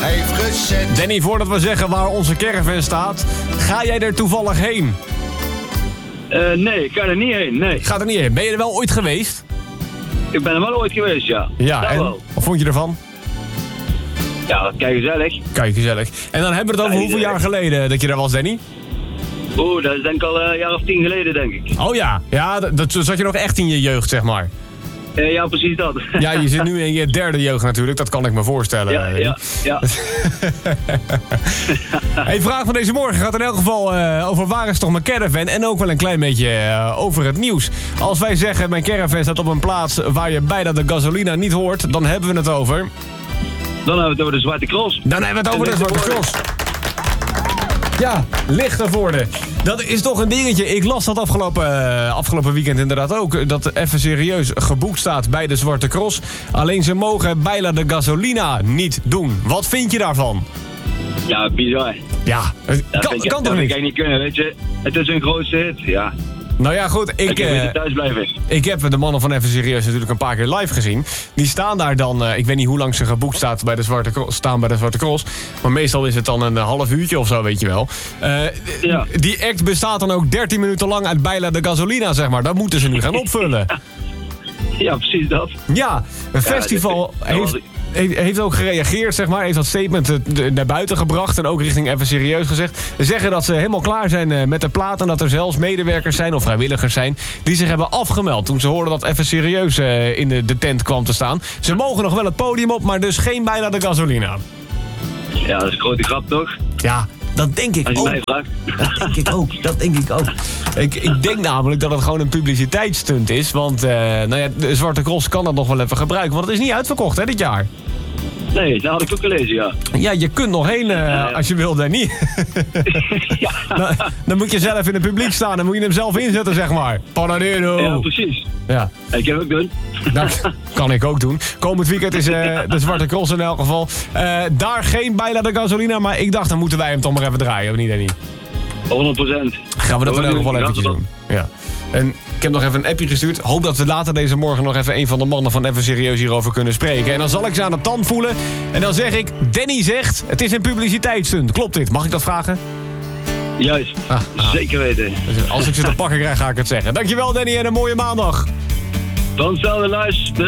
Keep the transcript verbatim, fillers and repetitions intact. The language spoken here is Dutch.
heeft gezet. Danny, voordat we zeggen waar onze caravan staat, ga jij er toevallig heen? Uh, nee, ik ga er niet heen, nee. Ga er niet heen. Ben je er wel ooit geweest? Ik ben er wel ooit geweest, ja. Ja, dat en wel. wat vond je ervan? Ja, kijk gezellig. Kijk, gezellig. En dan hebben we het over hoeveel jaar geleden dat je daar was, Danny? Oeh, dat is denk ik al een jaar of tien geleden, denk ik. Oh ja, ja, dat, dat zat je nog echt in je jeugd, zeg maar. Uh, ja, precies dat. Ja, je zit nu in je derde jeugd natuurlijk, dat kan ik me voorstellen. Ja, ja, ja. Hey, vraag van deze morgen gaat in elk geval uh, over waar is toch mijn caravan en ook wel een klein beetje uh, over het nieuws. Als wij zeggen mijn caravan staat op een plaats waar je bijna de gasolina niet hoort, dan hebben we het over... Dan hebben we het over de Zwarte Cross. Dan hebben we het over de Zwarte Cross. Ja, Lichtenvoorde. Dat is toch een dingetje. Ik las dat afgelopen, uh, afgelopen weekend inderdaad ook. Dat even serieus geboekt staat bij de Zwarte Cross. Alleen ze mogen bijna de gasolina niet doen. Wat vind je daarvan? Ja, bizar. Ja, het dat kan, ik, kan dat toch niet? Dat kan niet kunnen, weet je. Het is een grootste hit, ja. Nou ja, goed. Ik, ik uh, moet thuis blijven. Ik heb de mannen van Even Serieus natuurlijk een paar keer live gezien. Die staan daar dan, uh, ik weet niet hoe lang ze geboekt staat bij de Zwarte Cross, staan bij de Zwarte Cross. Maar meestal is het dan een half uurtje of zo, weet je wel. Uh, ja. Die act bestaat dan ook dertien minuten lang uit bijna de gasolina, zeg maar. Dat moeten ze nu gaan opvullen. Ja, precies dat. Ja, een festival ja, heeft... heeft ook gereageerd, zeg maar. Heeft dat statement naar buiten gebracht. En ook richting Even Serieus gezegd. Ze zeggen dat ze helemaal klaar zijn met de plaat. En dat er zelfs medewerkers zijn of vrijwilligers zijn die zich hebben afgemeld toen ze hoorden dat Even Serieus in de, de tent kwam te staan. Ze mogen nog wel het podium op, maar dus geen bijna de gasolina. Ja, dat is een grote grap, toch? Ja, dat denk ik Als je ook. mij vraagt. Dat denk ik ook. Dat denk ik ook. Ik, ik denk namelijk dat het gewoon een publiciteitsstunt is. Want uh, nou ja, de Zwarte Cross kan dat nog wel even gebruiken. Want het is niet uitverkocht, hè, dit jaar. Nee, dat had ik ook gelezen, ja. Ja, je kunt nog heen uh, ja, ja. als je wil, Danny. Ja. Dan, dan moet je zelf in het publiek staan. Dan moet je hem zelf inzetten, zeg maar. Panadero. Ja, precies. Ja. Ik kan ook doen. Dat kan ik ook doen. Komend weekend is uh, de Zwarte Cross in elk geval. Uh, daar geen bijna de gasolina. Maar ik dacht, dan moeten wij hem toch maar even draaien. Of niet, Danny? honderd procent. Gaan we dat in elk geval eventjes doen. Ja. En ik heb nog even een appje gestuurd. Hoop dat we later deze morgen nog even een van de mannen van Even Serieus hierover kunnen spreken. En dan zal ik ze aan de tand voelen. En dan zeg ik, Danny zegt, het is een publiciteitsstunt. Klopt dit? Mag ik dat vragen? Juist. Ah, ah. Zeker weten. Als ik ze te pakken krijg, ga ik het zeggen. Dankjewel, Danny, en een mooie maandag. Dan hetzelfde, luister.